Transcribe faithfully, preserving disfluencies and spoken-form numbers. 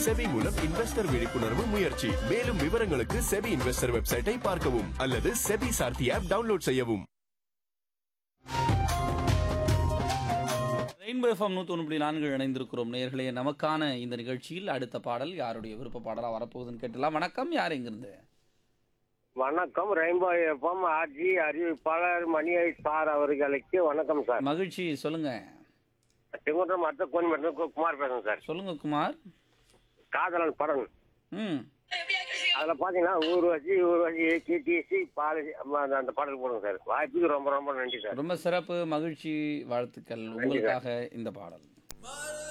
SEBI மூலம் investor விழிப்புணர்வு முயற்சி. மேலும் விவரங்களுக்கு செபி இன்வெஸ்டர் வெப்சைட்டை பார்க்கவும் அல்லது செபி சார்த்தி ஆப் டவுன்லோட் செய்யவும். ரெயின்போ எஃப்எம் நூற்றி ஒன்று புள்ளி நான்கு இணைந்திருக்கிறோம் நேயர்களே. நமக்கான இந்த நிகழ்ச்சியில் அடுத்த பாடல் யாருடைய விருப்ப பாடலாக வரப்போகுதுன்னு கேட்டலாம். வணக்கம், யார் எங்கிருந்து? வணக்கம், ரெயின்போ எஃப்எம் ஆர்ஜி அறிவிப்பாளர் மணியை சார் அவர்களுக்கு வணக்கம் சார். மகிழ்ச்சி, சொல்லுங்க. செங்குன்றம் அடுத்த கோன் குமார் பேசுறேன் சார். சொல்லுங்க குமார். காதலன் படம். ம் அதுல பாத்தீங்கன்னா ஊர்வசி ஊர்வசி கேடிசி பாலசி அந்த பாடல் போடுங்க சார். வாய்ப்புக்கு ரொம்ப ரொம்ப நன்றி சார். ரொம்ப சிறப்பு, மகிழ்ச்சி, வாழ்த்துக்கள். உங்களுக்காக இந்த பாடல்.